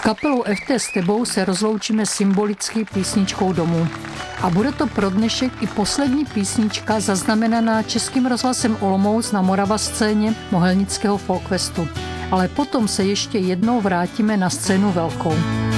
kapelou FT S tebou se rozloučíme symbolicky písničkou domů. A bude to pro dnešek i poslední písnička zaznamenaná Českým rozhlasem Olomouc na Morava scéně Mohelnického folkfestu. Ale potom se ještě jednou vrátíme na scénu velkou.